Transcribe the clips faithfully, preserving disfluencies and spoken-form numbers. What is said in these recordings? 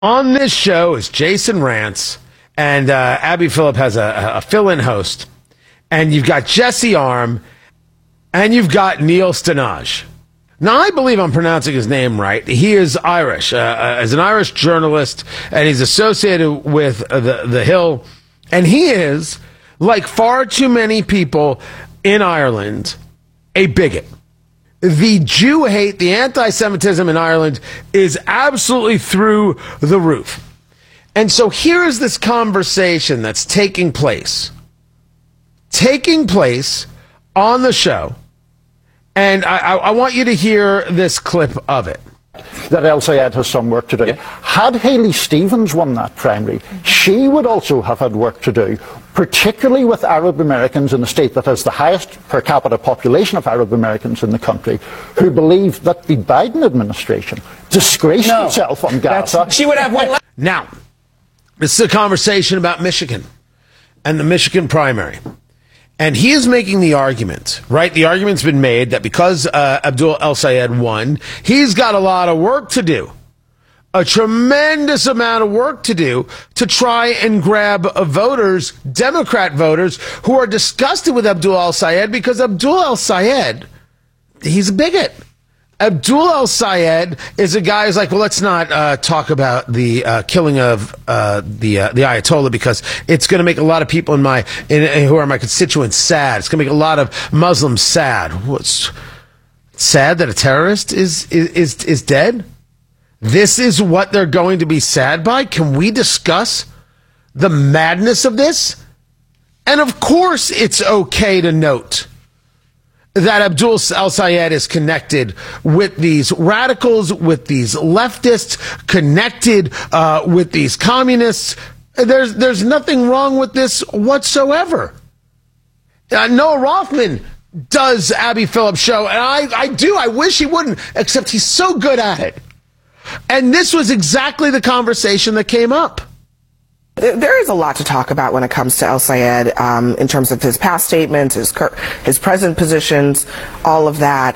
On this show is Jason Rantz, and uh, Abby Phillip has a, a fill-in host. And you've got Jesse Arm, and you've got Neil Stenage. Now, I believe I'm pronouncing his name right. He is Irish, uh, uh, as an Irish journalist, and he's associated with uh, the, the Hill. And he is, like far too many people in Ireland, a bigot. The Jew hate, the anti-Semitism in Ireland is absolutely through the roof. And so here is this conversation that's taking place. Taking place on the show. And I, I, I want you to hear this clip of it. That El-Sayed has some work to do. Yeah. Had Haley Stevens won that primary, she would also have had work to do, particularly with Arab Americans in a state that has the highest per capita population of Arab Americans in the country, who believe that the Biden administration disgraced no, itself on Gaza. She would have one. Now, this is a conversation about Michigan and the Michigan primary. And he is making the argument, right? The argument's been made that because uh, Abdul El-Sayed won, he's got a lot of work to do. A tremendous amount of work to do to try and grab uh, voters, Democrat voters, who are disgusted with Abdul El-Sayed because Abdul El-Sayed, he's a bigot. Abdul El-Sayed is a guy who's like, well, let's not uh, talk about the uh, killing of uh, the uh, the Ayatollah because it's going to make a lot of people in my in, who are my constituents sad. It's going to make a lot of Muslims sad. What's sad that a terrorist is is is, is dead? This is what they're going to be sad by? Can we discuss the madness of this? And of course, it's okay to note that Abdul El-Sayed is connected with these radicals, with these leftists, connected uh, with these communists. There's there's nothing wrong with this whatsoever. Uh, Noah Rothman does Abby Phillip show, and I, I do. I wish he wouldn't, except he's so good at it. And this was exactly the conversation that came up. There is a lot to talk about when it comes to El-Sayed um, in terms of his past statements, his, his present positions, all of that.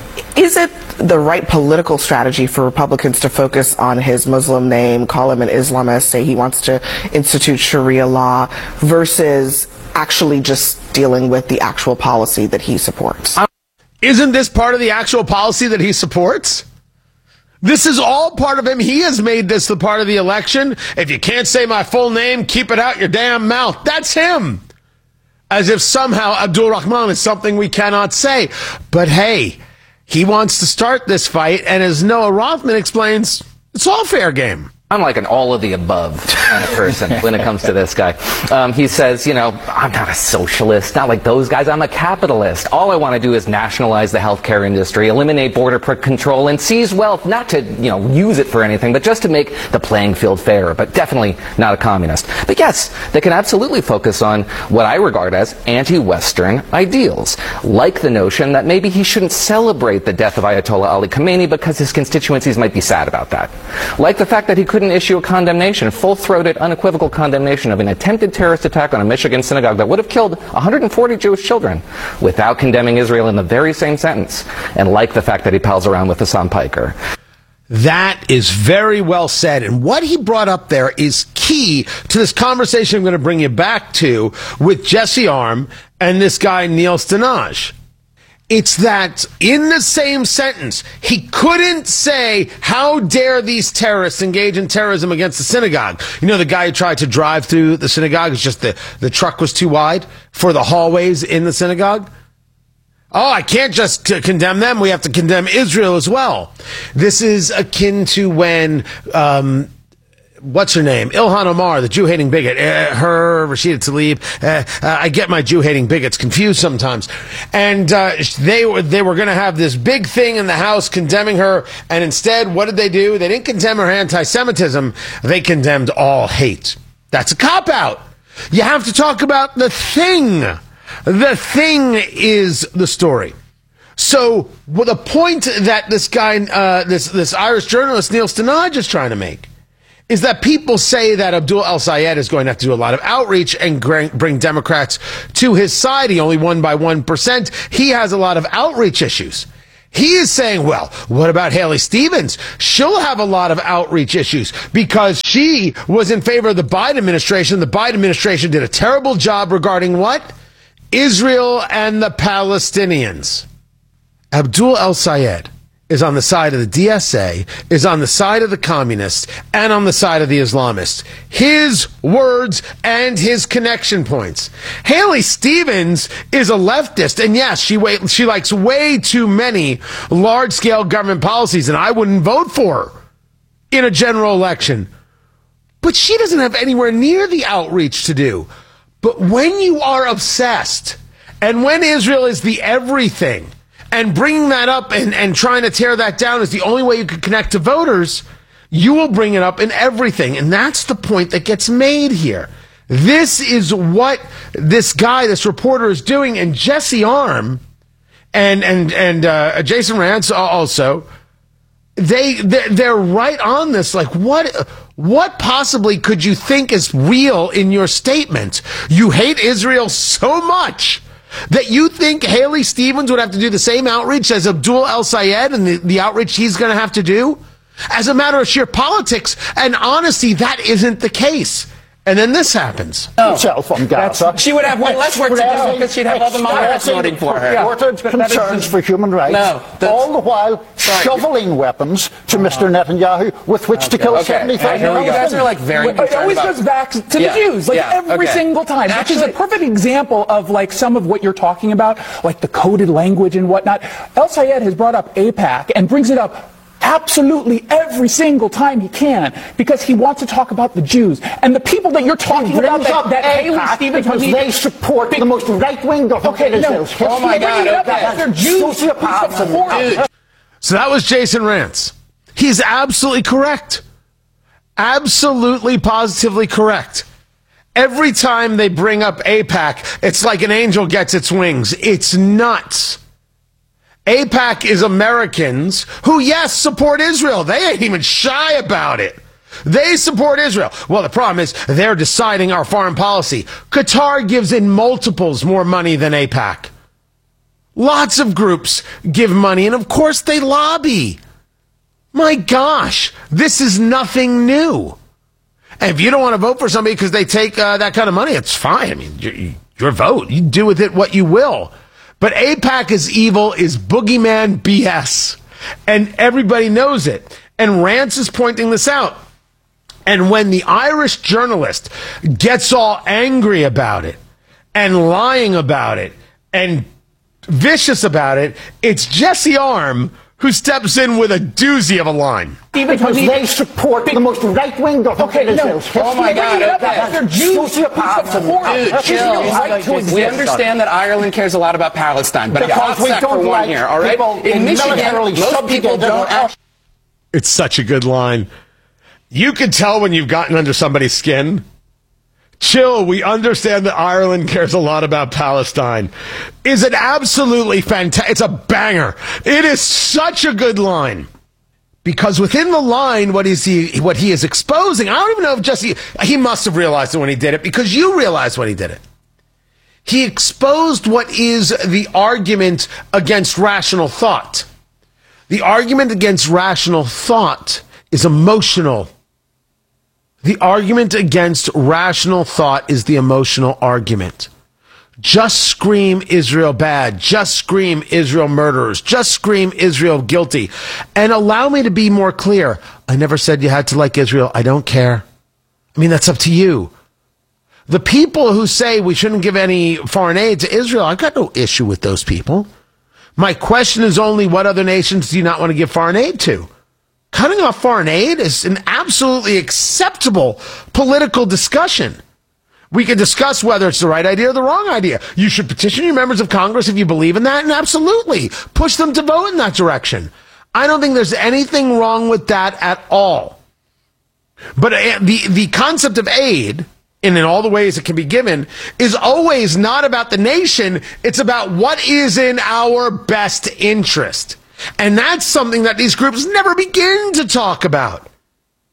Is it the right political strategy for Republicans to focus on his Muslim name, call him an Islamist, say he wants to institute Sharia law, versus actually just dealing with the actual policy that he supports? Isn't this part of the actual policy that he supports? This is all part of him. He has made this the part of the election. If you can't say my full name, keep it out your damn mouth. That's him. As if somehow Abdul Rahman is something we cannot say. But hey, he wants to start this fight, and as Noah Rothman explains, it's all fair game. I'm like an all-of-the-above kind of person when it comes to this guy. Um, he says, you know, I'm not a socialist, not like those guys. I'm a capitalist. All I want to do is nationalize the healthcare industry, eliminate border control, and seize wealth, not to, you know, use it for anything, but just to make the playing field fairer, but definitely not a communist. But yes, they can absolutely focus on what I regard as anti-Western ideals, like the notion that maybe he shouldn't celebrate the death of Ayatollah Ali Khamenei because his constituencies might be sad about that. Like the fact that he couldn't issue a condemnation, full-throated, unequivocal condemnation of an attempted terrorist attack on a Michigan synagogue that would have killed one hundred forty Jewish children without condemning Israel in the very same sentence, and like the fact that he pals around with Hassan Piker. That is very well said, and what he brought up there is key to this conversation I'm going to bring you back to with Jesse Arm and this guy Neil Stenage. It's that in the same sentence, he couldn't say, how dare these terrorists engage in terrorism against the synagogue? You know, the guy who tried to drive through the synagogue, it's just the, the truck was too wide for the hallways in the synagogue. Oh, I can't just c- condemn them. We have to condemn Israel as well. This is akin to when, um, what's her name? Ilhan Omar, the Jew-hating bigot. Uh, her, Rashida Tlaib. Uh, uh, I get my Jew-hating bigots confused sometimes. And uh, they were they were going to have this big thing in the House condemning her. And instead, what did they do? They didn't condemn her anti-Semitism. They condemned all hate. That's a cop-out. You have to talk about the thing. The thing is the story. So, well, the point that this guy, uh, this this Irish journalist Neil Stenage is trying to make is that people say that Abdul El-Sayed is going to have to do a lot of outreach and bring Democrats to his side. He only won by one percent. He has a lot of outreach issues. He is saying, well, what about Haley Stevens? She'll have a lot of outreach issues because she was in favor of the Biden administration. The Biden administration did a terrible job regarding what? Israel and the Palestinians. Abdul El-Sayed is on the side of the D S A, is on the side of the communists, and on the side of the Islamists. His words and his connection points. Haley Stevens is a leftist, and yes, she wa- she likes way too many large-scale government policies, and I wouldn't vote for her in a general election. But she doesn't have anywhere near the outreach to do. But when you are obsessed, and when Israel is the everything, and bringing that up and, and trying to tear that down is the only way you can connect to voters, you will bring it up in everything. And that's the point that gets made here. This is what this guy, this reporter is doing. And Jesse Arm and, and, and, uh, Jason Rantz also, they, they're right on this. Like, what, what possibly could you think is real in your statement? You hate Israel so much that you think Haley Stevens would have to do the same outreach as Abdul El-Sayed and the, the outreach he's going to have to do? As a matter of sheer politics and honesty, that isn't the case. And then this happens. Oh, from Gaza. She would have one less work to do because she'd have all the moderates voting for her. Reported concerns for human rights, no, all the while sorry. shoveling weapons to Mister Netanyahu with which okay. to kill okay. seventy-five million. You guys are like very It always about... goes back to yeah. the Jews, like yeah. every okay. single time, Actually, which is a perfect example of like some of what you're talking about, like the coded language and whatnot. El-Sayed has brought up AIPAC and brings it up absolutely every single time he can, because he wants to talk about the Jews and the people that you're talking about. That, that Haley Stevens because they support the most right-wing government. Okay, no. Oh my God! Okay. They're Jews. So that was Jason Rantz. He's absolutely correct. Absolutely, positively correct. Every time they bring up AIPAC, it's like an angel gets its wings. It's nuts. AIPAC is Americans who, yes, support Israel. They ain't even shy about it. They support Israel. Well, the problem is they're deciding our foreign policy. Qatar gives in multiples more money than AIPAC. Lots of groups give money, and of course they lobby. My gosh, this is nothing new. And if you don't want to vote for somebody because they take uh, that kind of money, it's fine. I mean, your, your vote. You do with it what you will. But AIPAC is evil, is boogeyman B S. And everybody knows it. And Rantz is pointing this out. And when the Irish journalist gets all angry about it and lying about it and vicious about it, it's Jesse Arm who steps in with a doozy of a line. Because they support the most right-wing government. Okay, no. Oh my God! They're Jews. Dude, chill. We understand that Ireland cares a lot about Palestine, but because we don't for one like here, all right? In Michigan, most people don't actually. It's such a good line. You can tell when you've gotten under somebody's skin. Chill, we understand that Ireland cares a lot about Palestine. Is it absolutely fantastic? It's a banger. It is such a good line. Because within the line, what is he, what he is exposing, I don't even know if Jesse, he must have realized it when he did it, because you realized when he did it. He exposed what is the argument against rational thought. The argument against rational thought is emotional. The argument against rational thought is the emotional argument. Just scream Israel bad. Just scream Israel murderers. Just scream Israel guilty. And allow me to be more clear. I never said you had to like Israel. I don't care. I mean, that's up to you. The people who say we shouldn't give any foreign aid to Israel, I've got no issue with those people. My question is only, what other nations do you not want to give foreign aid to? Cutting off foreign aid is an absolutely acceptable political discussion. We can discuss whether it's the right idea or the wrong idea. You should petition your members of Congress if you believe in that, and absolutely push them to vote in that direction. I don't think there's anything wrong with that at all. But the, the concept of aid, and in all the ways it can be given, is always not about the nation. It's about what is in our best interest. And that's something that these groups never begin to talk about.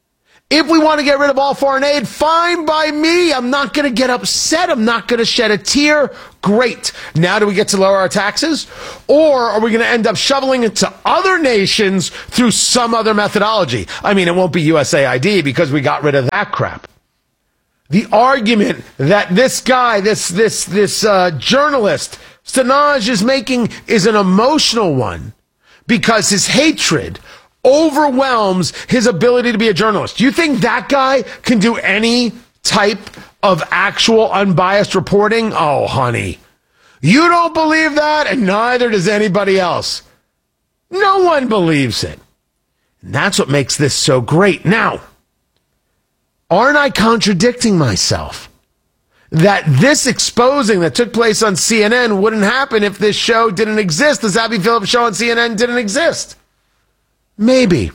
If we want to get rid of all foreign aid, fine by me. I'm not going to get upset. I'm not going to shed a tear. Great. Now do we get to lower our taxes? Or are we going to end up shoveling it to other nations through some other methodology? I mean, it won't be U S A I D because we got rid of that crap. The argument that this guy, this this this uh, journalist, Stanaj, is making is an emotional one because his hatred overwhelms his ability to be a journalist. Do you think that guy can do any type of actual unbiased reporting? Oh, honey, you don't believe that, and neither does anybody else. No one believes it. And that's what makes this so great. Now, aren't I contradicting myself? That this exposing that took place on C N N wouldn't happen if this show didn't exist. The Zabby Phillips show on C N N didn't exist. Maybe.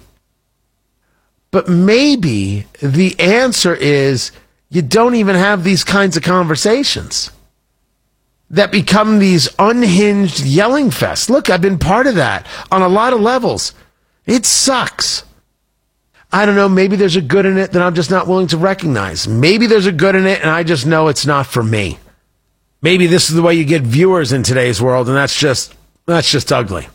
But maybe the answer is you don't even have these kinds of conversations that become these unhinged yelling fests. Look, I've been part of that on a lot of levels. It sucks. I don't know, maybe there's a good in it that I'm just not willing to recognize. Maybe there's a good in it and I just know it's not for me. Maybe this is the way you get viewers in today's world, and that's just that's just ugly.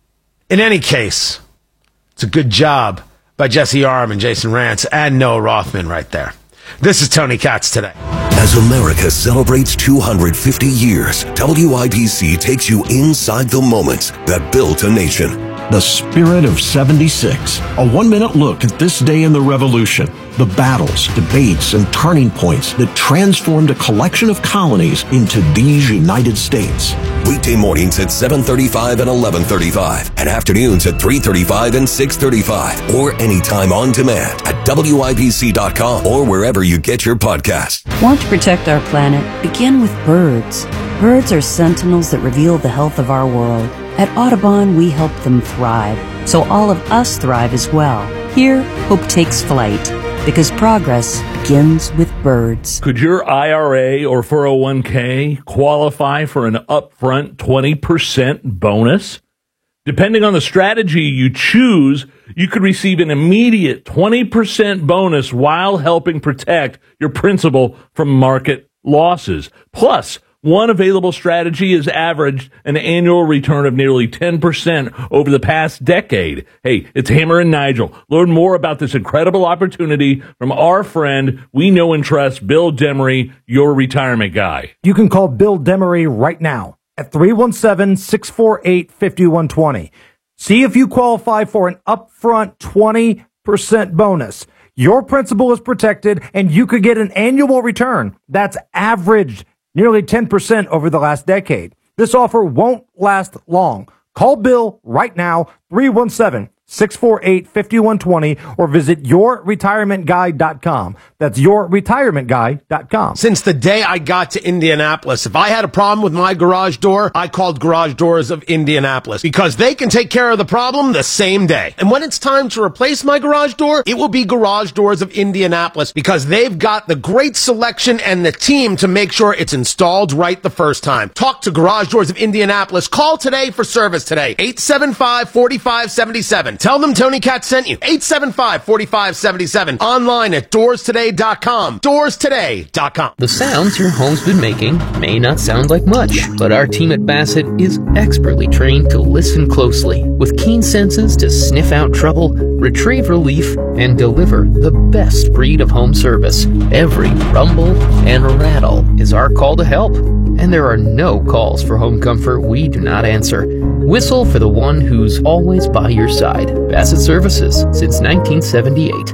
In any case, it's a good job by Jesse Arm and Jason Rantz and Noah Rothman right there. This is Tony Katz Today. As America celebrates two hundred fifty years, W I B C takes you inside the moments that built a nation. The Spirit of seventy-six. A one-minute look at this day in the Revolution. The battles, debates, and turning points that transformed a collection of colonies into these United States. Weekday mornings at seven thirty-five and eleven thirty-five, and afternoons at three thirty-five and six thirty-five, or anytime on demand at W I B C dot com or wherever you get your podcasts. Want to protect our planet? Begin with birds. Birds are sentinels that reveal the health of our world. At Audubon, we help them thrive, so all of us thrive as well. Here, hope takes flight, because progress begins with birds. Could your I R A or four oh one k qualify for an upfront twenty percent bonus? Depending on the strategy you choose, you could receive an immediate twenty percent bonus while helping protect your principal from market losses. Plus, one available strategy has averaged an annual return of nearly ten percent over the past decade. Hey, it's Hammer and Nigel. Learn more about this incredible opportunity from our friend we know and trust, Bill Demery, your retirement guy. You can call Bill Demery right now at three one seven, six four eight, five one two zero. See if you qualify for an upfront twenty percent bonus. Your principal is protected, and you could get an annual return that's averaged nearly ten percent over the last decade. This offer won't last long. Call Bill right now, three one seven, six four eight, five one two zero, or visit your retirement guy dot com. That's your retirement guy dot com. Since the day I got to Indianapolis, if I had a problem with my garage door, I called Garage Doors of Indianapolis because they can take care of the problem the same day. And when it's time to replace my garage door, it will be Garage Doors of Indianapolis because they've got the great selection and the team to make sure it's installed right the first time. Talk to Garage Doors of Indianapolis. Call today for service today. eight seven five, four five seven seven. Tell them Tony Katz sent you. eight seven five, four five seven seven. Online at doors today dot com. doors today dot com. The sounds your home's been making may not sound like much, but our team at Bassett is expertly trained to listen closely, with keen senses to sniff out trouble, retrieve relief, and deliver the best breed of home service. Every rumble and rattle is our call to help, and there are no calls for home comfort we do not answer. Whistle for the one who's always by your side. Bassett Services since nineteen seventy-eight.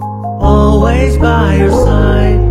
Always by your side.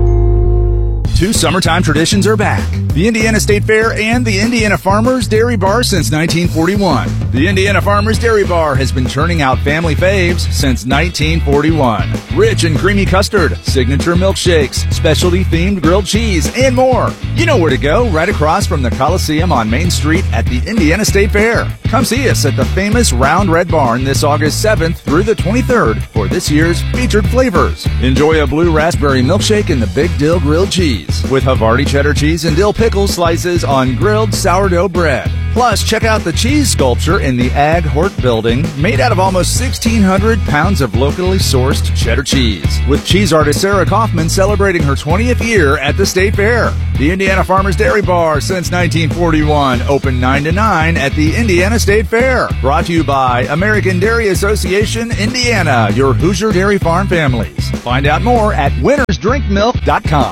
Two summertime traditions are back. The Indiana State Fair and the Indiana Farmers Dairy Bar since nineteen forty-one. The Indiana Farmers Dairy Bar has been churning out family faves since nineteen forty-one. Rich and creamy custard, signature milkshakes, specialty-themed grilled cheese, and more. You know where to go, right across from the Coliseum on Main Street at the Indiana State Fair. Come see us at the famous Round Red Barn this August seventh through the twenty-third for this year's featured flavors. Enjoy a blue raspberry milkshake and the Big Dill grilled cheese with Havarti cheddar cheese and dill pickle slices on grilled sourdough bread. Plus, check out the cheese sculpture in the Ag Hort building, made out of almost sixteen hundred pounds of locally sourced cheddar cheese, with cheese artist Sarah Kaufman celebrating her twentieth year at the State Fair. The Indiana Farmers Dairy Bar since nineteen forty-one, open nine to nine at the Indiana State Fair. Brought to you by American Dairy Association, Indiana, your Hoosier Dairy Farm families. Find out more at winners drink milk dot com.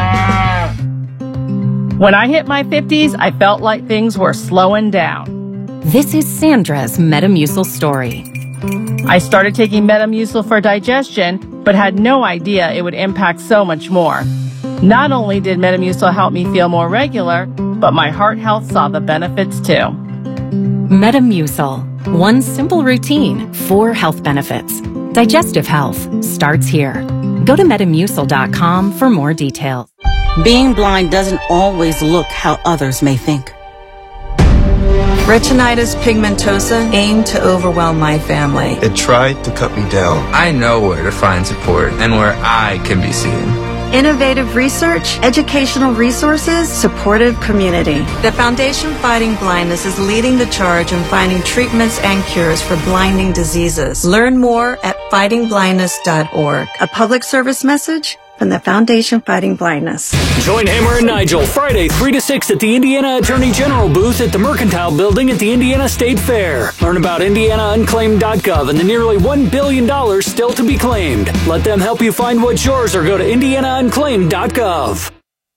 When I hit my fifties, I felt like things were slowing down. This is Sandra's Metamucil story. I started taking Metamucil for digestion, but had no idea it would impact so much more. Not only did Metamucil help me feel more regular, but my heart health saw the benefits too. Metamucil. One simple routine, four health benefits. Digestive health starts here. Go to metamucil dot com for more details. Being blind doesn't always look how others may think. Retinitis pigmentosa aimed to overwhelm my family. It tried to cut me down. I know where to find support and where I can be seen. Innovative research, educational resources, supportive community. The Foundation Fighting Blindness is leading the charge in finding treatments and cures for blinding diseases. Learn more at fighting blindness dot org. A public service message from the Foundation Fighting Blindness. Join Hammer and Nigel Friday three to six at the Indiana Attorney General booth at the Mercantile Building at the Indiana State Fair. Learn about indiana unclaimed dot gov and the nearly one billion dollars still to be claimed. Let them help you find what's yours or go to indiana unclaimed dot gov.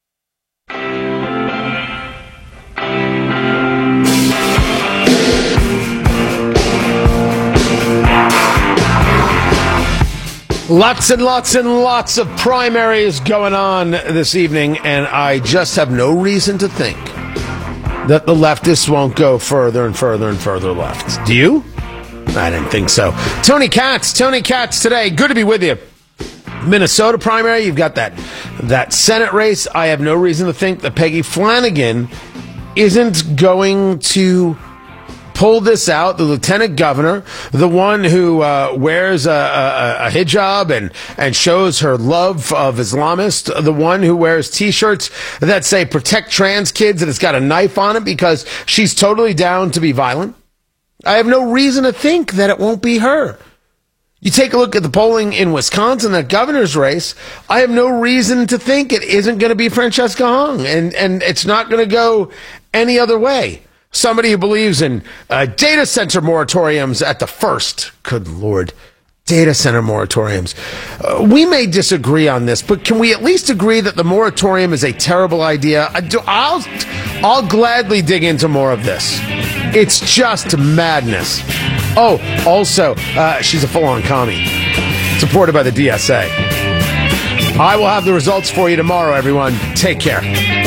Lots and lots and lots of primaries going on this evening, and I just have no reason to think that the leftists won't go further and further and further left. Do you? I didn't think so. Tony Katz, Tony Katz today. Good to be with you. Minnesota primary, you've got that, that Senate race. I have no reason to think that Peggy Flanagan isn't going to pull this out. The lieutenant governor, the one who uh, wears a, a, a hijab and, and shows her love of Islamists, the one who wears T-shirts that say protect trans kids and it's got a knife on it because she's totally down to be violent. I have no reason to think that it won't be her. You take a look at the polling in Wisconsin, that governor's race, I have no reason to think it isn't going to be Francesca Hong, and, and it's not going to go any other way. Somebody who believes in uh, data center moratoriums at the first. Good Lord. Data center moratoriums. Uh, we may disagree on this, but can we at least agree that the moratorium is a terrible idea? I do, I'll, I'll gladly dig into more of this. It's just madness. Oh, also, uh, she's a full-on commie, supported by the D S A. I will have the results for you tomorrow, everyone. Take care.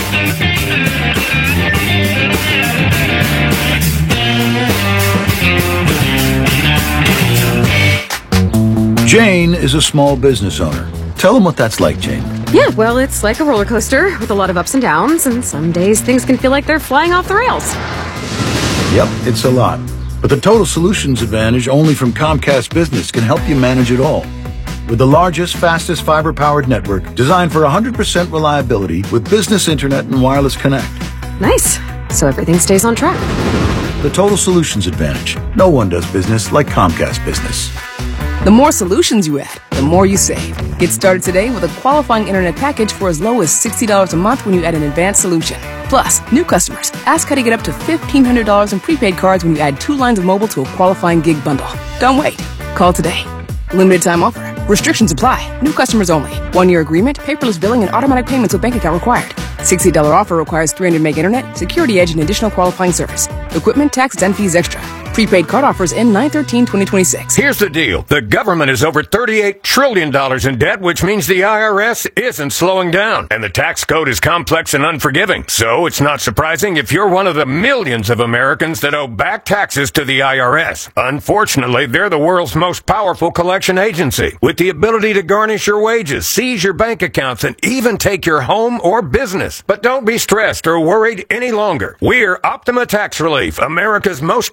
Jane is a small business owner. Tell them what that's like, Jane. Yeah, well, it's like a roller coaster with a lot of ups and downs, and some days things can feel like they're flying off the rails. Yep, it's a lot. But the Total Solutions Advantage only from Comcast Business can help you manage it all. With the largest, fastest fiber-powered network designed for one hundred percent reliability with business internet and wireless connect. Nice. So everything stays on track. The Total Solutions Advantage. No one does business like Comcast Business. The more solutions you add, the more you save. Get started today with a qualifying internet package for as low as sixty dollars a month when you add an advanced solution. Plus, new customers, ask how to get up to fifteen hundred dollars in prepaid cards when you add two lines of mobile to a qualifying gig bundle. Don't wait. Call today. Limited time offer. Restrictions apply. New customers only. One-year agreement, paperless billing, and automatic payments with bank account required. sixty dollars offer requires three hundred meg internet, security edge, and additional qualifying service. Equipment, taxes, and fees extra. Prepaid card offers end nine thirteen twenty twenty-six. Here's the deal. The government is over thirty-eight trillion dollars in debt, which means the I R S isn't slowing down. And the tax code is complex and unforgiving. So it's not surprising if you're one of the millions of Americans that owe back taxes to the I R S. Unfortunately, they're the world's most powerful collection agency, with the ability to garnish your wages, seize your bank accounts, and even take your home or business. But don't be stressed or worried any longer. We're Optima Tax Relief, America's most trusted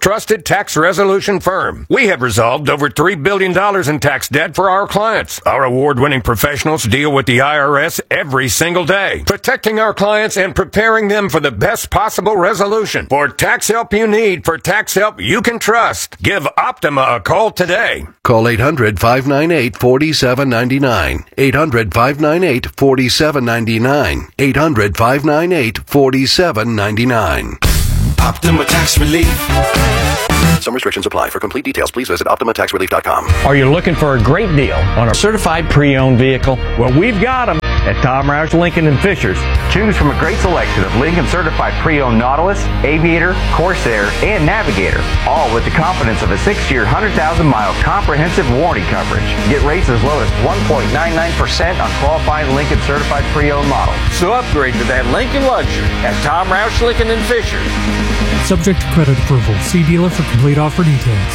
tax resolution firm. We have resolved over three billion dollars in tax debt for our clients. Our award-winning professionals deal with the I R S every single day, protecting our clients and preparing them for the best possible resolution. For tax help you need, for tax help you can trust, give Optima a call today. Call eight hundred, five nine eight, four seven nine nine. eight hundred, five nine eight, four seven nine nine. eight hundred, five nine eight, four seven nine nine. Optima Tax Relief. Some restrictions apply. For complete details, please visit Optima Tax Relief dot com. Are you looking for a great deal on a certified pre-owned vehicle? Well, we've got them at Tom Roush Lincoln and Fishers. Choose from a great selection of Lincoln certified pre-owned Nautilus, Aviator, Corsair, and Navigator, all with the confidence of a six-year, one hundred thousand mile comprehensive warranty coverage. Get rates as low as one point nine nine percent on qualifying Lincoln certified pre-owned models. So upgrade to that Lincoln luxury at Tom Roush Lincoln and Fishers. Subject to credit approval. See dealer for complete offer details.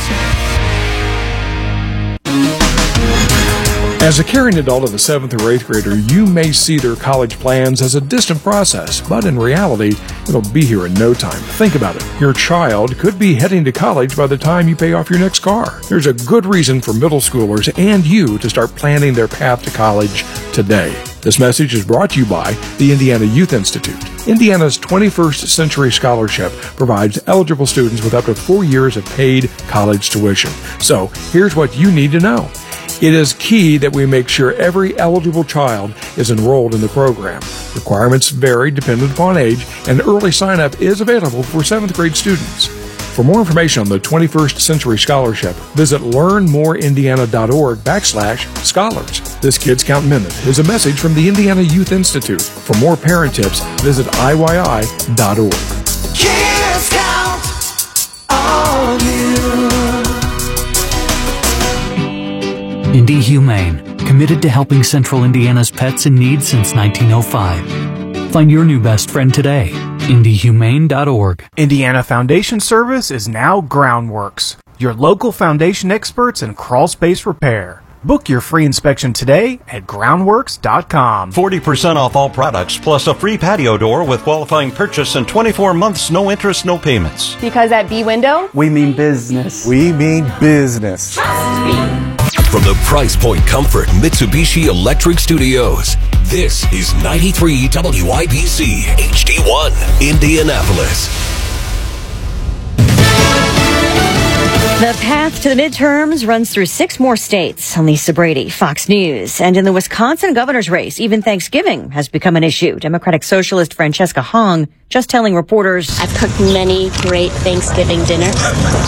As a caring adult of a seventh or eighth grader, you may see their college plans as a distant process, but in reality, it'll be here in no time. Think about it. Your child could be heading to college by the time you pay off your next car. There's a good reason for middle schoolers and you to start planning their path to college today. This message is brought to you by the Indiana Youth Institute. Indiana's twenty-first Century Scholarship provides eligible students with up to four years of paid college tuition. So, here's what you need to know. It is key that we make sure every eligible child is enrolled in the program. Requirements vary dependent upon age, and early sign-up is available for seventh grade students. For more information on the twenty-first Century Scholarship, visit learnmoreindiana.org backslash scholars. This Kids Count Minute is a message from the Indiana Youth Institute. For more parent tips, visit I Y I dot org. Kids Count on you. Indy Humane, committed to helping Central Indiana's pets in need since nineteen oh five. Find your new best friend today. Indy Humane dot org. Indiana Foundation Service is now Groundworks, your local foundation experts in crawl space repair. Book your free inspection today at groundworks dot com. forty percent off all products, plus a free patio door with qualifying purchase and twenty-four months, no interest, no payments. Because at B-Window, we mean business. We mean business. From the Price Point Comfort Mitsubishi Electric Studios, this is ninety-three W I B C H D one, Indianapolis. The path to the midterms runs through six more states. I'm Lisa Brady, Fox News. And in the Wisconsin governor's race, even Thanksgiving has become an issue. Democratic Socialist Francesca Hong just telling reporters, I've cooked many great Thanksgiving dinners.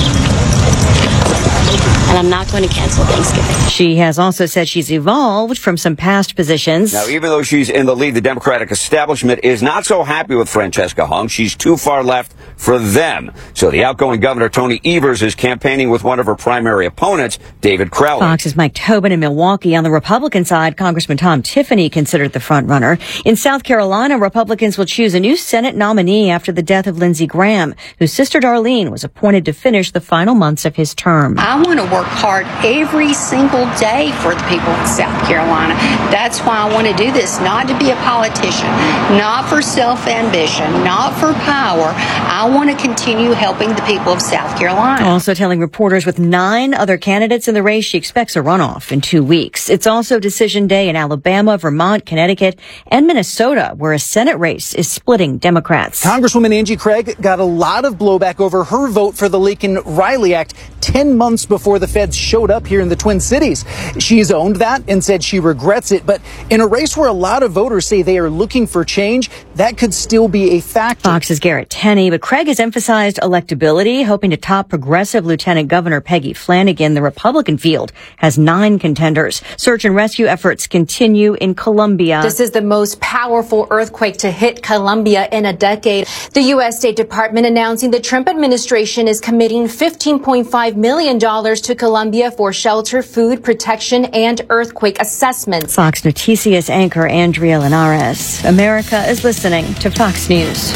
And I'm not going to cancel Thanksgiving. She has also said she's evolved from some past positions. Now, even though she's in the lead, the Democratic establishment is not so happy with Francesca Hong. She's too far left for them. So the outgoing governor, Tony Evers, is campaigning with one of her primary opponents, David Crowley. Fox's Mike Tobin in Milwaukee. On the Republican side, Congressman Tom Tiffany considered the front runner. In South Carolina, Republicans will choose a new Senate nominee after the death of Lindsey Graham, whose sister Darlene was appointed to finish the final months of his term. I want to work hard every single day for the people of South Carolina. That's why I want to do this, not to be a politician, not for self-ambition, not for power. I want to continue helping the people of South Carolina. Also telling reporters with nine other candidates in the race, she expects a runoff in two weeks. It's also decision day in Alabama, Vermont, Connecticut, and Minnesota, where a Senate race is splitting Democrats. Congresswoman Angie Craig got a lot of blowback over her vote for the Laken-Riley Act ten months before the feds showed up here in the Twin Cities. She's owned that and said she regrets it. But in a race where a lot of voters say they are looking for change, that could still be a factor. Fox's Garrett Tenney, but Craig has emphasized electability, hoping to top progressive Lieutenant Governor Peggy Flanagan. The Republican field has nine contenders. Search and rescue efforts continue in Colombia. This is the most powerful earthquake to hit Colombia in a decade. The U S State Department announcing the Trump administration is committing fifteen point five million dollars to Colombia for shelter, food protection, and earthquake assessments. Fox Noticias anchor Andrea Linares. America is listening to Fox News.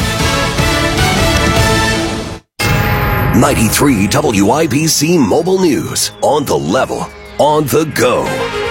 ninety-three W I B C Mobile News. On the level, on the go.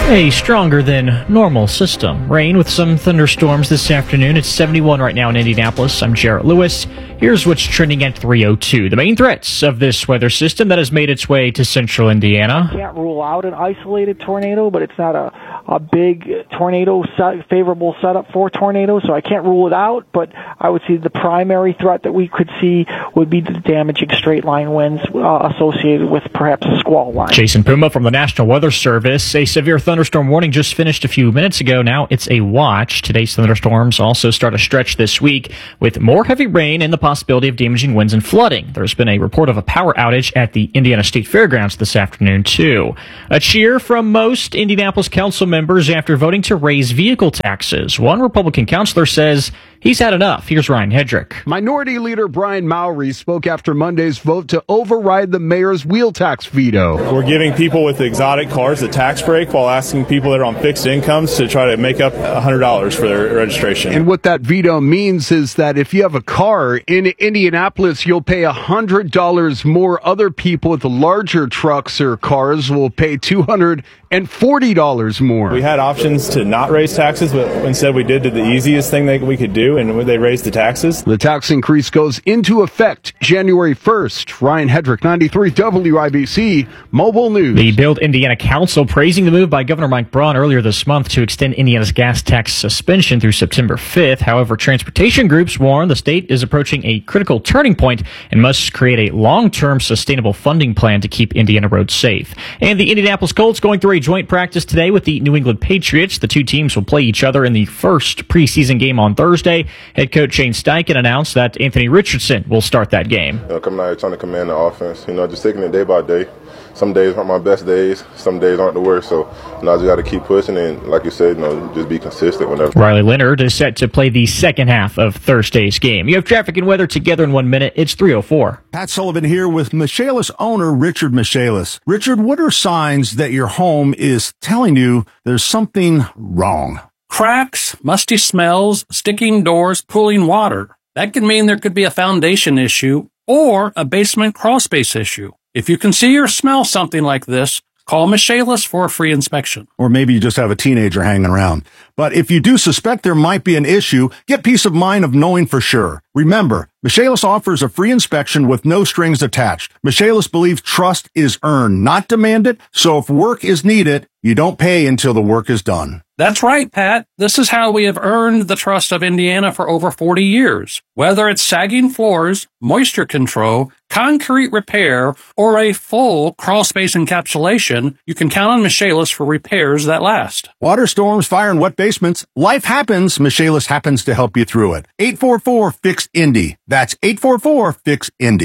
A stronger than normal system. Rain with some thunderstorms this afternoon. It's seventy-one right now in Indianapolis. I'm Jarrett Lewis. Here's what's trending at three oh two. The main threats of this weather system that has made its way to central Indiana. Can't rule out an isolated tornado, but it's not a, a big tornado, set, favorable setup for tornadoes, so I can't rule it out, but I would see the primary threat that we could see would be the damaging straight line winds uh, associated with perhaps a squall line. Jason Puma from the National Weather Service. A severe thunderstorm warning just finished a few minutes ago. Now it's a watch. Today's thunderstorms also start a stretch this week with more heavy rain and the possibility of damaging winds and flooding. There's been a report of a power outage at the Indiana State Fairgrounds this afternoon, too. A cheer from most Indianapolis council members after voting to raise vehicle taxes. One Republican councilor says he's had enough. Here's Ryan Hedrick. Minority Leader Brian Mowry spoke after Monday's vote to override the mayor's wheel tax veto. We're giving people with exotic cars a tax break while asking people that are on fixed incomes to try to make up one hundred dollars for their registration. And what that veto means is that if you have a car in Indianapolis, you'll pay one hundred dollars more. Other people with the larger trucks or cars will pay two hundred forty dollars more. We had options to not raise taxes, but instead we did the easiest thing that we could do, and they raised the taxes. The tax increase goes into effect January first. Ryan Hedrick, ninety-three W I B C Mobile News. The Build Indiana Council praising the move by Governor Mike Braun earlier this month to extend Indiana's gas tax suspension through September fifth. However, transportation groups warn the state is approaching a critical turning point and must create a long-term sustainable funding plan to keep Indiana roads safe. And the Indianapolis Colts going through a joint practice today with the New England Patriots. The two teams will play each other in the first preseason game on Thursday. Head coach Shane Steichen announced that Anthony Richardson will start that game. You know, coming out here trying to command the offense, you know, just taking it day by day. Some days aren't my best days. Some days aren't the worst. So, you know, I just got to keep pushing and, like you said, you know, just be consistent whenever. Riley Leonard is set to play the second half of Thursday's game. You have traffic and weather together in one minute. It's three oh four. Pat Sullivan here with Michaelis owner Richard Michaelis. Richard, what are signs that your home is telling you there's something wrong? Cracks, musty smells, sticking doors, pooling water. That can mean there could be a foundation issue or a basement crawl space issue. If you can see or smell something like this, call Michaelis for a free inspection. Or maybe you just have a teenager hanging around. But if you do suspect there might be an issue, get peace of mind of knowing for sure. Remember, Michaelis offers a free inspection with no strings attached. Michaelis believes trust is earned, not demanded, so if work is needed, you don't pay until the work is done. That's right, Pat. This is how we have earned the trust of Indiana for over forty years. Whether it's sagging floors, moisture control, concrete repair, or a full crawl space encapsulation, you can count on Michaelis for repairs that last. Water storms, fire, and wet basements. Life happens. Michaelis happens to help you through it. eight four four, fix Indy. That's eight four four, fix Indy.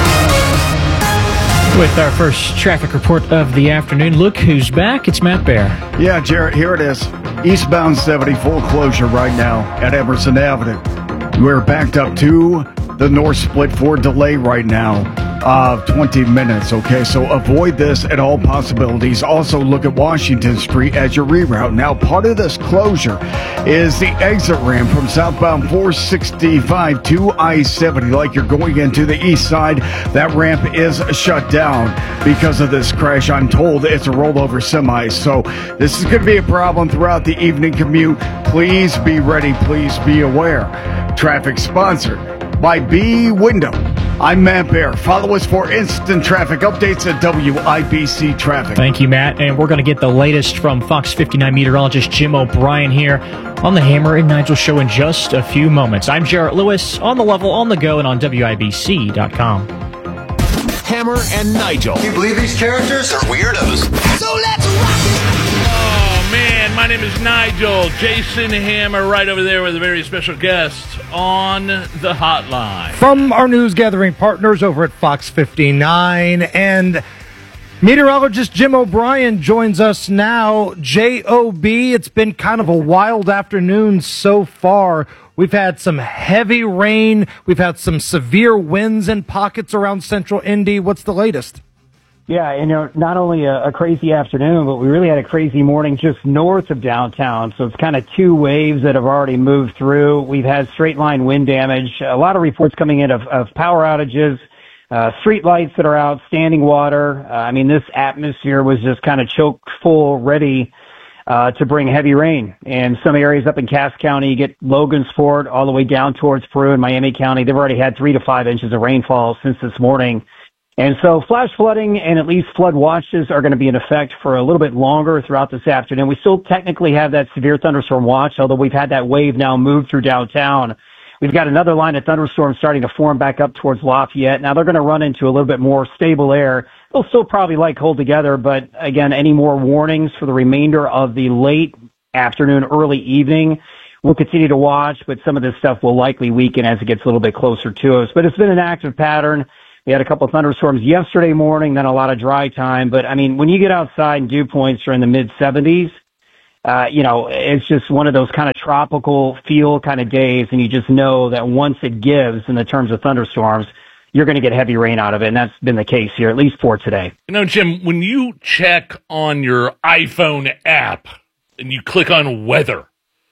With our first traffic report of the afternoon, look who's back. It's Matt Bear. Yeah, Jarrett, here it is. Eastbound seventy, full closure right now at Emerson Avenue. We're backed up to the north split for delay right now of twenty minutes, okay? So avoid this at all possibilities. Also look at Washington Street as your reroute. Now, part of this closure is the exit ramp from southbound four sixty-five to I seventy. Like you're going into the east side, that ramp is shut down because of this crash. I'm told it's a rollover semi. So this is going to be a problem throughout the evening commute. Please be ready. Please be aware. Traffic sponsored by B Window. I'm Matt Bear. Follow us for instant traffic updates at W I B C Traffic. Thank you, Matt. And we're going to get the latest from Fox fifty-nine meteorologist Jim O'Brien here on the Hammer and Nigel show in just a few moments. I'm Jarrett Lewis, on the level, on the go, and on W I B C dot com. Hammer and Nigel. Can you believe these characters are weirdos? So let's rock it! Oh, man, my name is Nigel. Jason Hammer right over there with a very special guest on the hotline. From our news gathering partners over at Fox fifty-nine, and meteorologist Jim O'Brien joins us now. J O B, it's been kind of a wild afternoon so far. We've had some heavy rain. We've had some severe winds in pockets around central Indy. What's the latest? Yeah, and you know, not only a, a crazy afternoon, but we really had a crazy morning just north of downtown. So it's kind of two waves that have already moved through. We've had straight line wind damage. A lot of reports coming in of, of power outages, uh, street lights that are out, standing water. Uh, I mean, this atmosphere was just kind of choke full, ready uh, to bring heavy rain. And some areas up in Cass County, you get Logansport all the way down towards Peru and Miami County. They've already had three to five inches of rainfall since this morning. And so flash flooding and at least flood watches are going to be in effect for a little bit longer throughout this afternoon. We still technically have that severe thunderstorm watch, although we've had that wave now move through downtown. We've got another line of thunderstorms starting to form back up towards Lafayette. Now they're going to run into a little bit more stable air. They'll still probably like hold together, but again, any more warnings for the remainder of the late afternoon, early evening, we'll continue to watch, but some of this stuff will likely weaken as it gets a little bit closer to us. But it's been an active pattern. We had a couple of thunderstorms yesterday morning, then a lot of dry time. But, I mean, when you get outside and dew points are in the mid-seventies, uh, you know, it's just one of those kind of tropical feel kind of days, and you just know that once it gives in the terms of thunderstorms, you're going to get heavy rain out of it, and that's been the case here, at least for today. You know, Jim, when you check on your iPhone app and you click on weather,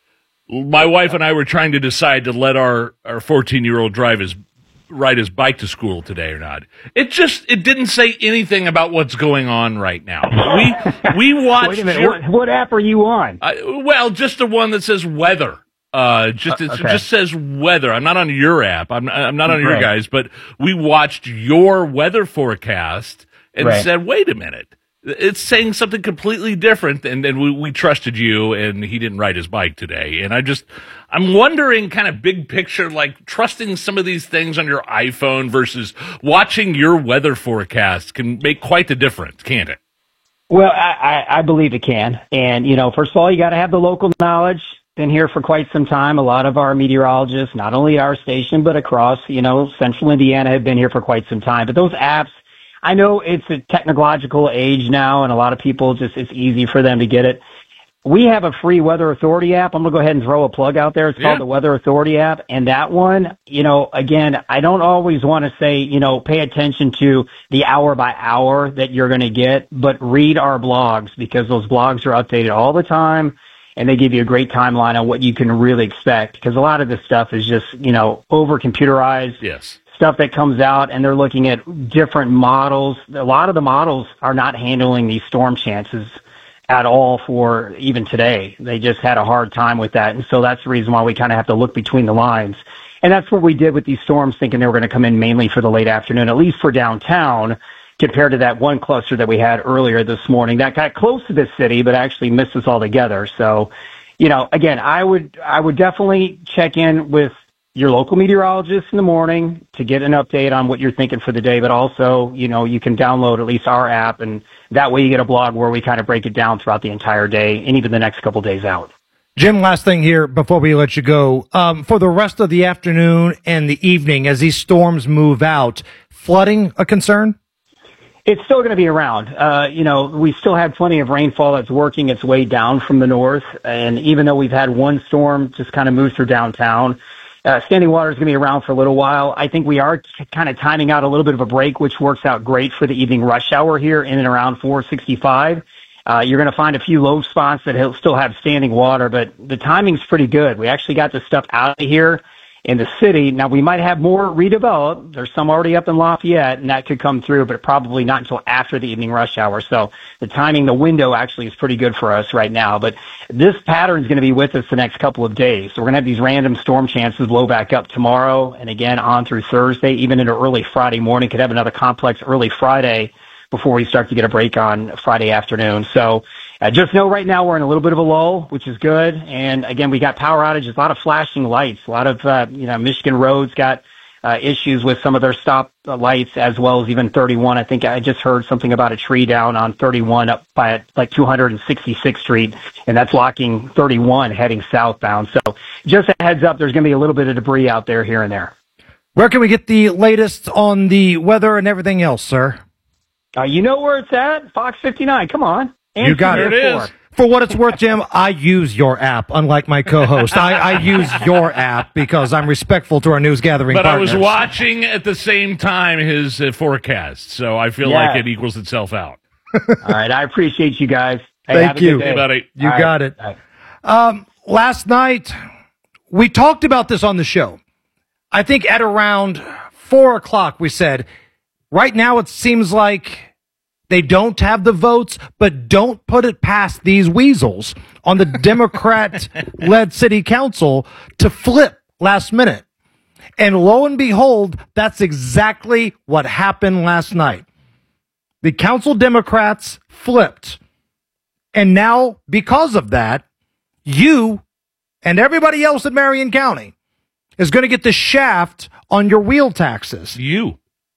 my wife and I were trying to decide to let our, our fourteen-year-old drive his ride his bike to school today or not. It just, it didn't say anything about what's going on right now. We we watched. Wait a minute, your, what, what app are you on? Uh, well, just the one that says weather. Uh, just, it okay. just says weather. I'm not on your app. I'm, I'm not on your Right. guys, but we watched your weather forecast and Right. said, wait a minute. It's saying something completely different, and then we, we trusted you, and he didn't ride his bike today. And I just, I'm wondering, kind of big picture, like trusting some of these things on your iPhone versus watching your weather forecast can make quite the difference, can't it? Well, I, I, I believe it can. And, you know, first of all, you got to have the local knowledge. Been here for quite some time. A lot of our meteorologists, not only our station, but across, you know, central Indiana have been here for quite some time. But those apps, I know it's a technological age now, and a lot of people just, it's easy for them to get it. We have a free Weather Authority app. I'm going to go ahead and throw a plug out there. It's Yeah. called the Weather Authority app. And that one, you know, again, I don't always want to say, you know, pay attention to the hour by hour that you're going to get, but read our blogs, because those blogs are updated all the time, and they give you a great timeline on what you can really expect, because a lot of this stuff is just, you know, over computerized. Yes. Stuff that comes out, and they're looking at different models. A lot of the models are not handling these storm chances at all for even today. They just had a hard time with that. And so that's the reason why we kind of have to look between the lines. And that's what we did with these storms, thinking they were going to come in mainly for the late afternoon, at least for downtown, compared to that one cluster that we had earlier this morning that got close to the city, but actually missed us altogether. So, you know, again, I would, I would definitely check in with your local meteorologist in the morning to get an update on what you're thinking for the day, but also, you know, you can download at least our app, and that way you get a blog where we kind of break it down throughout the entire day and even the next couple days out. Jim, last thing here before we let you go. Um, for the rest of the afternoon and the evening, as these storms move out, flooding a concern? It's still going to be around. Uh, you know, we still have plenty of rainfall that's working its way down from the north. And even though we've had one storm just kind of move through downtown, Uh, standing water is going to be around for a little while. I think we are t- kind of timing out a little bit of a break, which works out great for the evening rush hour here in and around four sixty-five. Uh, you're going to find a few low spots that he'll still have standing water, but the timing's pretty good. We actually got the stuff out of here in the city. Now, we might have more redeveloped. There's some already up in Lafayette, and that could come through, but probably not until after the evening rush hour. So the timing, the window actually is pretty good for us right now. But this pattern is going to be with us the next couple of days. So we're going to have these random storm chances blow back up tomorrow and again on through Thursday, even into early Friday morning. Could have another complex early Friday before we start to get a break on Friday afternoon. So uh, just know right now we're in a little bit of a lull, which is good. And again, we got power outages, a lot of flashing lights, a lot of, uh, you know, Michigan roads got uh, issues with some of their stop lights, as well as even thirty-one. I think I just heard something about a tree down on thirty-one up by like two hundred sixty-sixth Street, and that's blocking thirty-one heading southbound. So just a heads up, there's going to be a little bit of debris out there here and there. Where can we get the latest on the weather and everything else, sir? Uh, you know where it's at? Fox fifty-nine. Come on. And You got it. There it is. For what it's worth, Jim, I use your app, unlike my co-host. I, I use your app because I'm respectful to our news gathering But partners. I was watching at the same time his uh, forecast, so I feel Yeah. like it equals itself out. All right. I appreciate you guys. Hey, Thank have a you. good day. Hey, buddy. You All got right. it. All right. Um, last night, we talked about this on the show. I think at around four o'clock, we said, right now it seems like They don't have the votes, but don't put it past these weasels on the Democrat-led city council to flip last minute. And lo and behold, that's exactly what happened last night. The council Democrats flipped. And now, because of that, you and everybody else in Marion County is going to get the shaft on your wheel taxes. You.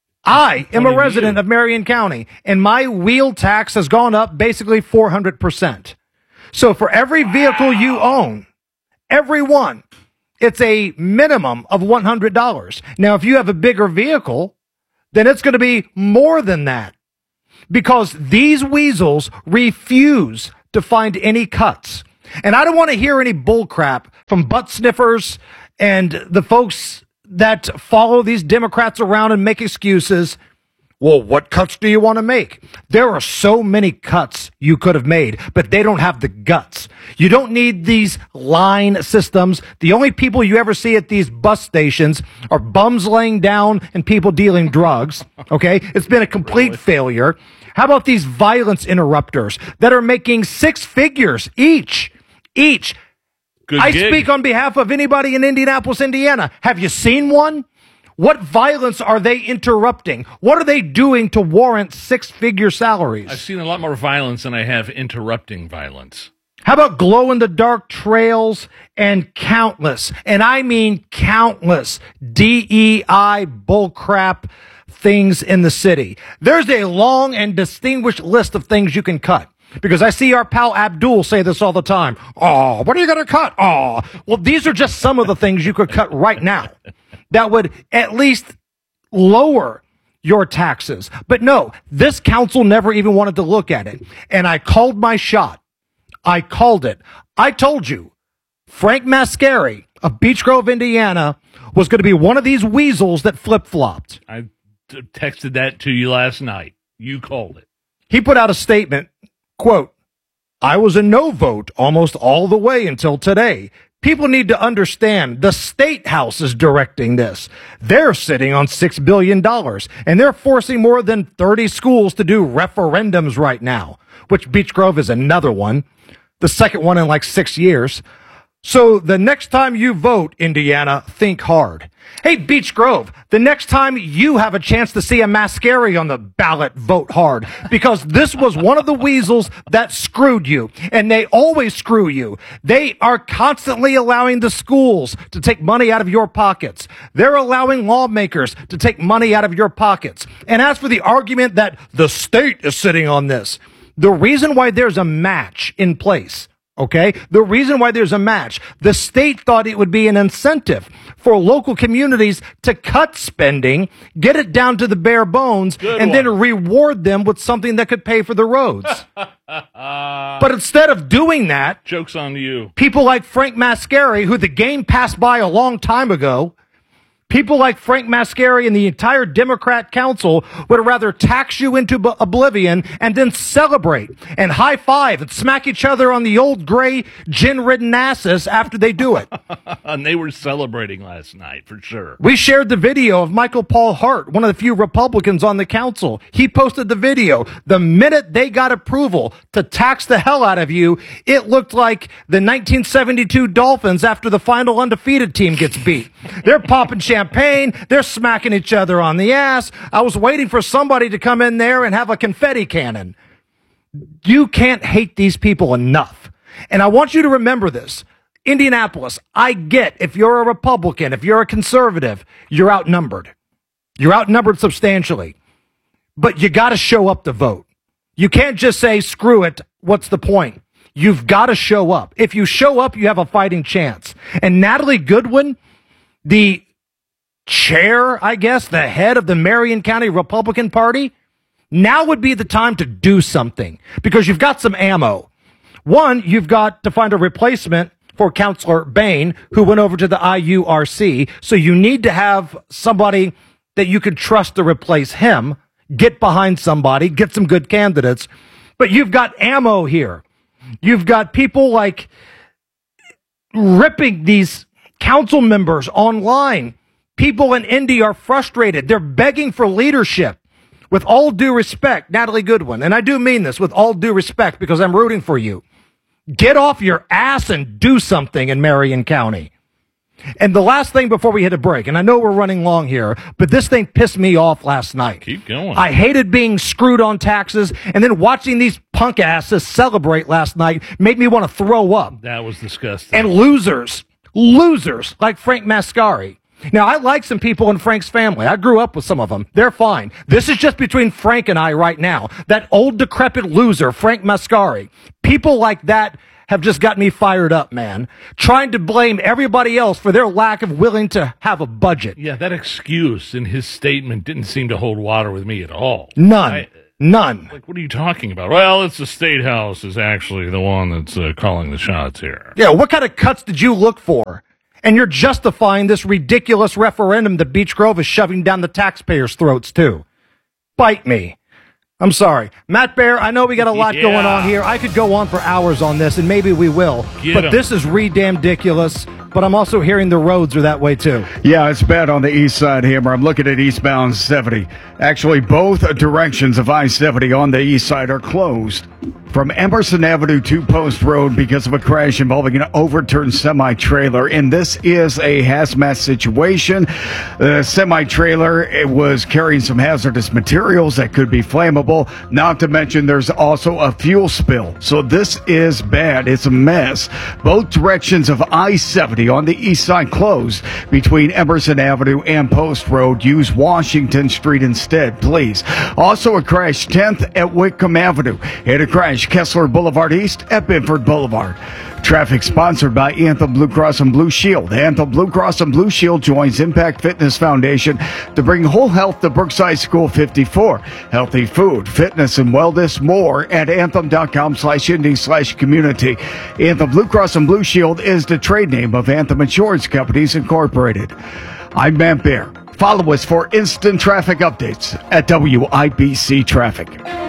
I am a resident of Marion County, and my wheel tax has gone up basically four hundred percent. So for every vehicle you own, every one, it's a minimum of one hundred dollars. Now, if you have a bigger vehicle, then it's going to be more than that, because these weasels refuse to find any cuts. And I don't want to hear any bull crap from butt sniffers and the folks that follow these Democrats around and make excuses. Well, what cuts do you want to make? There are so many cuts you could have made, but they don't have the guts. You don't need these line systems. The only people you ever see at these bus stations are bums laying down and people dealing drugs. Okay? It's been a complete really? failure. How about these violence interrupters that are making six figures each? Each. Good I gig. speak on behalf of anybody in Indianapolis, Indiana. Have you seen one? What violence are they interrupting? What are they doing to warrant six-figure salaries? I've seen a lot more violence than I have interrupting violence. How about glow-in-the-dark trails and countless, and I mean countless, D E I bullcrap things in the city? There's a long and distinguished list of things you can cut. Because I see our pal Abdul say this all the time. Oh, what are you going to cut? Oh, well, these are just some of the things you could cut right now that would at least lower your taxes. But no, this council never even wanted to look at it. And I called my shot. I called it. I told you, Frank Mascari of Beech Grove, Indiana, was going to be one of these weasels that flip-flopped. I t- texted that to you last night. You called it. He put out a statement. Quote, I was a no vote almost all the way until today. People need to understand the State House is directing this. They're sitting on six billion dollars, and they're forcing more than thirty schools to do referendums right now, which Beech Grove is another one, the second one in like six years. So the next time you vote, Indiana, think hard. Hey, Beech Grove, the next time you have a chance to see a Mascari on the ballot, vote hard, because this was one of the weasels that screwed you, and they always screw you. They are constantly allowing the schools to take money out of your pockets. They're allowing lawmakers to take money out of your pockets. And as for the argument that the state is sitting on this, the reason why there's a match in place, okay? The reason why there's a match, the state thought it would be an incentive for local communities to cut spending, get it down to the bare bones, Good and one. then reward them with something that could pay for the roads. But instead of doing that, joke's on you. People like Frank Mascari, who the game passed by a long time ago, people like Frank Mascari and the entire Democrat council would rather tax you into b- oblivion and then celebrate and high five and smack each other on the old gray gin-ridden asses after they do it. And they were celebrating last night, for sure. We shared the video of Michael Paul Hart, one of the few Republicans on the council. He posted the video. The minute they got approval to tax the hell out of you, it looked like the nineteen seventy-two Dolphins after the final undefeated team gets beat. They're popping champagne. Champagne, they're smacking each other on the ass. I was waiting for somebody to come in there and have a confetti cannon. You can't hate these people enough. And I want you to remember this. Indianapolis, I get if you're a Republican, if you're a conservative, you're outnumbered. You're outnumbered substantially. But you got to show up to vote. You can't just say, screw it, what's the point? You've got to show up. If you show up, you have a fighting chance. And Natalie Goodwin, the chair, I guess, the head of the Marion County Republican Party, now would be the time to do something because you've got some ammo. One, you've got to find a replacement for Councilor Bain, who went over to the I U R C. So you need to have somebody that you could trust to replace him, get behind somebody, get some good candidates. But you've got ammo here. You've got people like ripping these council members online. People in Indy are frustrated. They're begging for leadership. with all due respect, Natalie Goodwin, and I do mean this with all due respect because I'm rooting for you, get off your ass and do something in Marion County. And the last thing before we hit a break, and I know we're running long here, but this thing pissed me off last night. Keep going. I hated being screwed on taxes, and then watching these punk asses celebrate last night made me want to throw up. That was disgusting. And losers, losers like Frank Mascari. Now, I like some people in Frank's family. I grew up with some of them. They're fine. This is just between Frank and I right now. That old decrepit loser, Frank Mascari. People like that have just got me fired up, man. Trying to blame everybody else for their lack of willing to have a budget. Yeah, that excuse in his statement didn't seem to hold water with me at all. None. I, None. Like, what are you talking about? Well, it's the State House is actually the one that's uh, calling the shots here. Yeah, what kind of cuts did you look for? And you're justifying this ridiculous referendum that Beech Grove is shoving down the taxpayers' throats, too. Bite me. I'm sorry. Matt Bear, I know we got a lot yeah. going on here. I could go on for hours on this, and maybe we will. Get but 'em. this is re-damn-diculous. But I'm also hearing the roads are that way, too. Yeah, it's bad on the east side, Hammer. I'm looking at eastbound seventy. Actually, both directions of I seventy on the east side are closed from Emerson Avenue to Post Road because of a crash involving an overturned semi-trailer. And this is a hazmat situation. The semi-trailer it was carrying some hazardous materials that could be flammable. Not to mention there's also a fuel spill. So this is bad. It's a mess. Both directions of I seventy on the east side closed between Emerson Avenue and Post Road. Use Washington Street instead, please. Also a crash tenth at Whitcomb Avenue. And a crash Kessler Boulevard East at Binford Boulevard. Traffic sponsored by Anthem Blue Cross and Blue Shield. Anthem Blue Cross and Blue Shield joins Impact Fitness Foundation to bring whole health to Brookside School fifty-four. Healthy food, fitness, and wellness more at anthem.com slash indie slash community. Anthem Blue Cross and Blue Shield is the trade name of Anthem Insurance Companies Incorporated. I'm Matt Bear. Follow us for instant traffic updates at W I B C Traffic.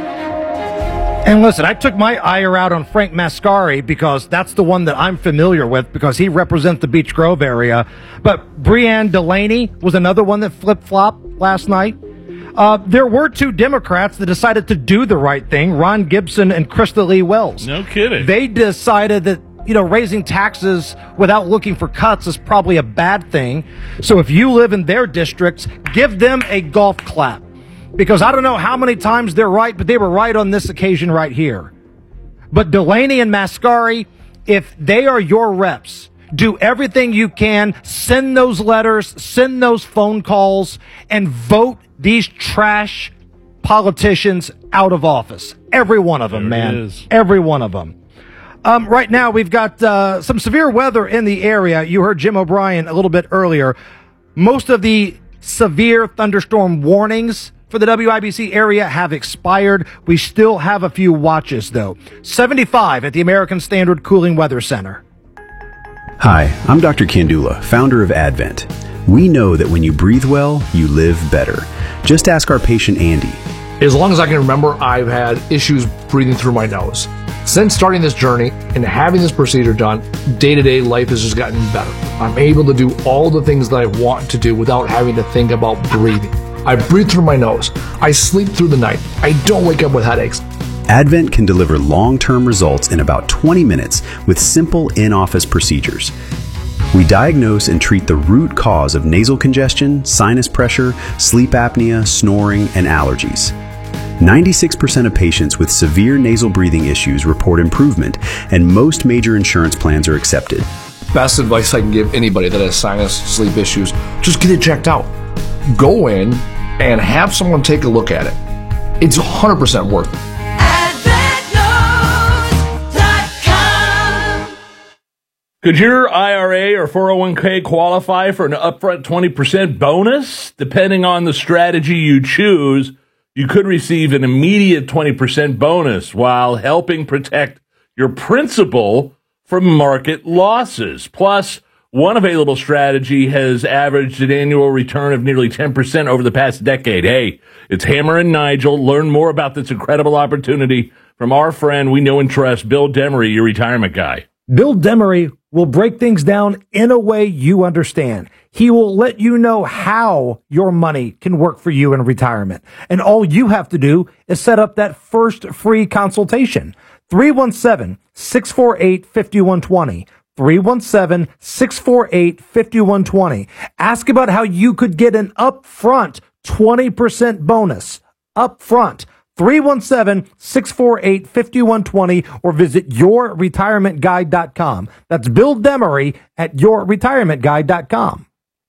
And listen, I took my ire out on Frank Mascari because that's the one that I'm familiar with because he represents the Beech Grove area. But Breanne Delaney was another one that flip-flopped last night. Uh, there were two Democrats that decided to do the right thing, Ron Gibson and Krista Lee Wells. No kidding. They decided that, you know, raising taxes without looking for cuts is probably a bad thing. So if you live in their districts, give them a golf clap. Because I don't know how many times they're right, but they were right on this occasion right here. But Delaney and Mascari, if they are your reps, do everything you can, send those letters, send those phone calls, and vote these trash politicians out of office. Every one of them, There it man. is. Every one of them. Um, right now, we've got uh, some severe weather in the area. You heard Jim O'Brien a little bit earlier. Most of the severe thunderstorm warnings for the W I B C area have expired. We still have a few watches, though. seventy-five at the American Standard Cooling Weather Center. Hi, I'm Doctor Kandula, founder of Advent. We know that when you breathe well, you live better. Just ask our patient Andy. As long as I can remember, I've had issues breathing through my nose. Since starting this journey and having this procedure done, day-to-day life has just gotten better. I'm able to do all the things that I want to do without having to think about breathing. I breathe through my nose. I sleep through the night. I don't wake up with headaches. Advent can deliver long-term results in about twenty minutes with simple in-office procedures. We diagnose and treat the root cause of nasal congestion, sinus pressure, sleep apnea, snoring, and allergies. ninety-six percent of patients with severe nasal breathing issues report improvement, and most major insurance plans are accepted. Best advice I can give anybody that has sinus, sleep issues, just get it checked out. Go in and have someone take a look at it. It's one hundred percent worth it. Could your I R A or four oh one k qualify for an upfront twenty percent bonus? Depending on the strategy you choose, you could receive an immediate twenty percent bonus while helping protect your principal from market losses. Plus, one available strategy has averaged an annual return of nearly ten percent over the past decade. Hey, it's Hammer and Nigel. Learn more about this incredible opportunity from our friend we know and trust, Bill Demery, your retirement guy. Bill Demery will break things down in a way you understand. He will let you know how your money can work for you in retirement. And all you have to do is set up that first free consultation. three one seven, six four eight, five one two zero. three one seven, six four eight, five one two zero. Ask about how you could get an upfront twenty percent bonus. Upfront. three one seven, six four eight, five one two zero or visit your retirement guide dot com. That's Bill Demery at your retirement guide dot com.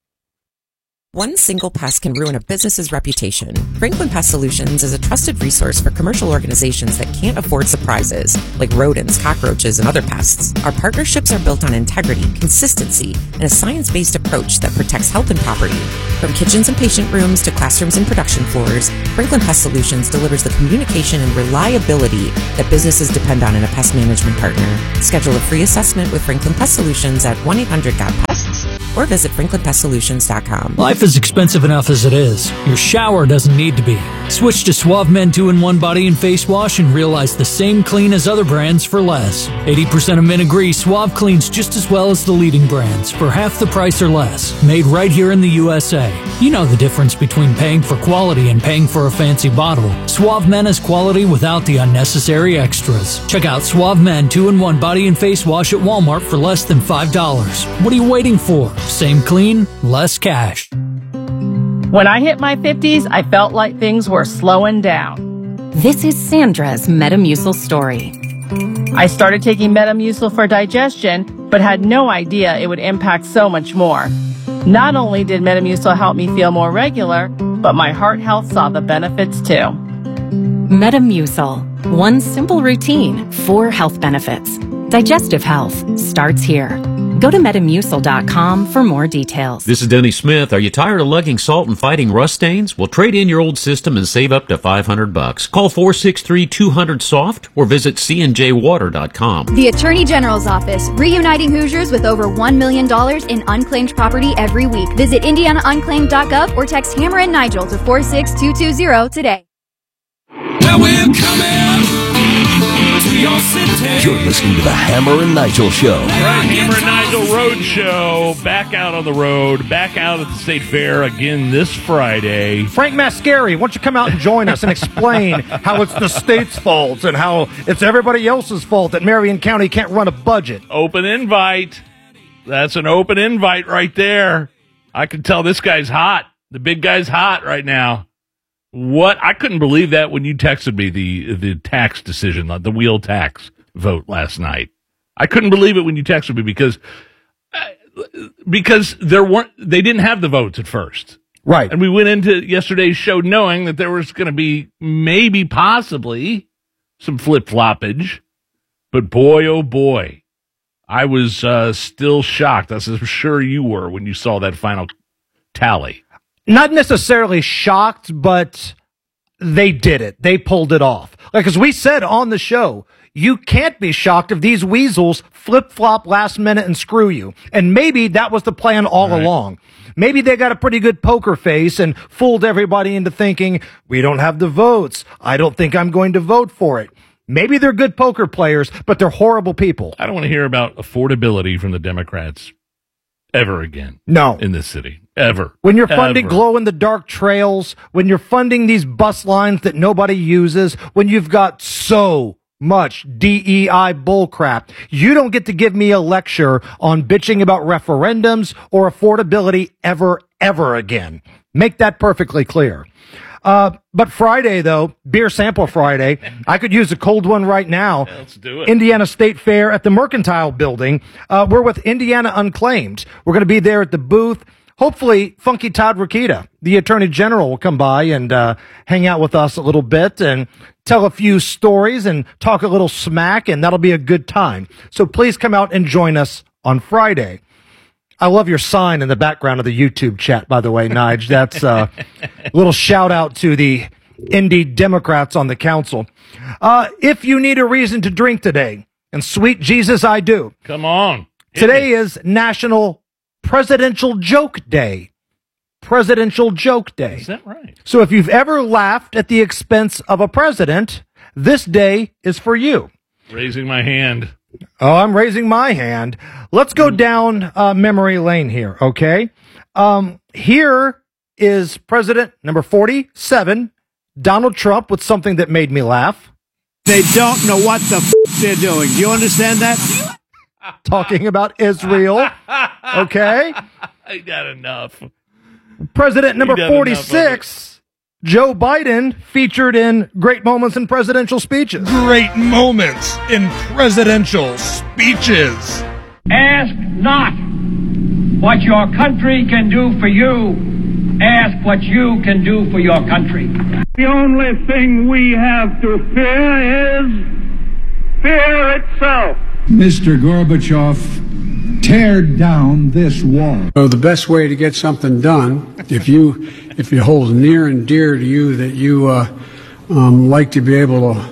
One single pest can ruin a business's reputation. Franklin Pest Solutions is a trusted resource for commercial organizations that can't afford surprises, like rodents, cockroaches, and other pests. Our partnerships are built on integrity, consistency, and a science-based approach that protects health and property. From kitchens and patient rooms to classrooms and production floors, Franklin Pest Solutions delivers the communication and reliability that businesses depend on in a pest management partner. Schedule a free assessment with Franklin Pest Solutions at one eight hundred got pests or visit franklin pest solutions dot com. Life is expensive enough as it is. Your shower doesn't need to be. Switch to Suave Men two in one Body and Face Wash and realize the same clean as other brands for less. eighty percent of men agree Suave cleans just as well as the leading brands for half the price or less. Made right here in the U S A. You know the difference between paying for quality and paying for a fancy bottle. Suave Men is quality without the unnecessary extras. Check out Suave Men two in one Body and Face Wash at Walmart for less than five dollars. What are you waiting for? Same clean, less cash. When I hit my fifties, I felt like things were slowing down. This is Sandra's Metamucil story. I started taking Metamucil for digestion, but had no idea it would impact so much more. Not only did Metamucil help me feel more regular, but my heart health saw the benefits too. Metamucil. One simple routine, four health benefits. Digestive health starts here. Go to metamucil dot com for more details. This is Denny Smith. Are you tired of lugging salt and fighting rust stains? Well, trade in your old system and save up to five hundred bucks. Call four six three, two hundred, SOFT or visit c n j water dot com. The Attorney General's Office, reuniting Hoosiers with over one million dollars in unclaimed property every week. Visit indiana unclaimed dot gov or text Hammer and Nigel to four six two two zero today. Well, we're coming to your city. You're listening to the Hammer and Nigel Show. All right, Hammer and Nigel Road Show. Back out on the road. Back out at the State Fair again this Friday. Frank Mascari, why don't you come out and join us and explain how it's the state's fault and how it's everybody else's fault that Marion County can't run a budget. Open invite. That's an open invite right there. I can tell this guy's hot. The big guy's hot right now. What? I couldn't believe that when you texted me the the tax decision, the wheel tax vote last night. I couldn't believe it when you texted me because because there weren't they didn't have the votes at first. Right. And we went into yesterday's show knowing that there was going to be maybe possibly some flip-floppage. But boy, oh boy, I was uh, still shocked, as I'm sure you were when you saw that final tally. Not necessarily shocked, but they did it. They pulled it off. Like, as we said on the show, you can't be shocked if these weasels flip-flop last minute and screw you. And maybe that was the plan all right. along. Maybe they got a pretty good poker face and fooled everybody into thinking, we don't have the votes. I don't think I'm going to vote for it. Maybe they're good poker players, but they're horrible people. I don't want to hear about affordability from the Democrats ever again. No. In this city. Ever. When you're funding glow-in-the-dark trails, when you're funding these bus lines that nobody uses, when you've got so much D E I bullcrap, you don't get to give me a lecture on bitching about referendums or affordability ever, ever again. Make that perfectly clear. Uh, but Friday, though, Beer Sample Friday, I could use a cold one right now. Yeah, let's do it. Indiana State Fair at the Mercantile Building. Uh, we're with Indiana Unclaimed. We're going to be there at the booth. Hopefully, Funky Todd Rokita, the Attorney General, will come by and uh, hang out with us a little bit and tell a few stories and talk a little smack, and that'll be a good time. So please come out and join us on Friday. I love your sign in the background of the YouTube chat, by the way, Nige. That's uh, a little shout out to the Indy Democrats on the council. Uh, if you need a reason to drink today, and sweet Jesus, I do. Come on. Today is National Presidential Joke Day. Presidential Joke Day. Is that right? So if you've ever laughed at the expense of a president, this day is for you. Raising my hand. Oh, I'm raising my hand. Let's go down uh, memory lane here, okay? Um, here is President number forty-seven, Donald Trump, with something that made me laugh. They don't know what the f*** they're doing. Do you understand that? Talking about Israel, okay? I got enough. President number forty-six, Joe Biden, featured in Great Moments in Presidential Speeches. Great moments in presidential speeches. Ask not what your country can do for you. Ask what you can do for your country. The only thing we have to fear is fear itself. Mister Gorbachev, tear down this wall. So the best way to get something done, if you if it holds near and dear to you that you uh, um, like to be able to,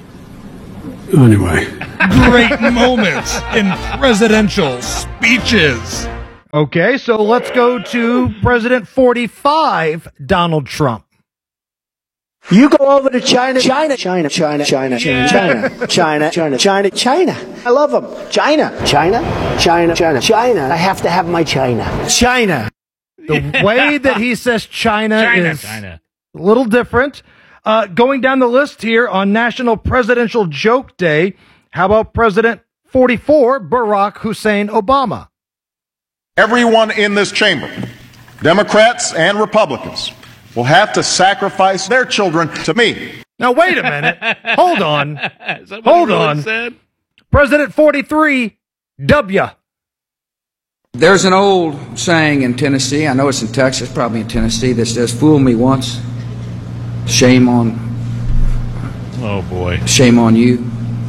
anyway. Great moments in presidential speeches. Okay, so let's go to President forty-five, Donald Trump. You go over to China, China, China, China, China, China, China, China, China, China, China. I love them. China, China, China, China, China. I have to have my China. China. The way that he says China, China, is China. a little different. Uh, going down the list here on National Presidential Joke Day, how about President forty-four, Barack Hussein Obama? Everyone in this chamber, Democrats and Republicans, will have to sacrifice their children to me. Now, wait a minute. Hold on. Is that what Hold he really on. said? President forty-three, W. There's an old saying in Tennessee, I know it's in Texas, probably in Tennessee, that says, fool me once, shame on, Oh, boy. shame on you.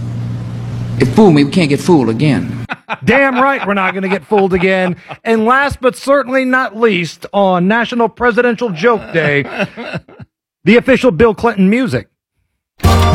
If fool me, we can't get fooled again. Damn right we're not going to get fooled again. And last but certainly not least, on National Presidential Joke Day, the official Bill Clinton music.